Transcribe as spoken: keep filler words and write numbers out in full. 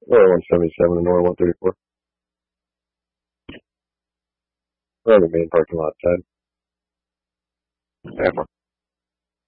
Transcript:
Or one seventy-seven and or one thirty-four. We're on the main parking lot side. Half